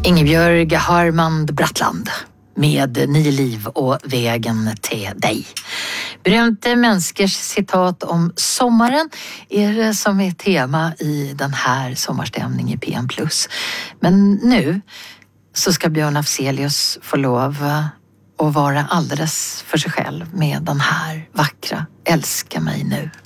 Ingebjörg Harmand Brattland med 9 liv och vägen till dig. Berömte människors citat om sommaren är det som är tema i den här sommarstämning i PM+. Men nu så ska Björn Afzelius få lov att vara alldeles för sig själv med den här vackra Älska mig nu.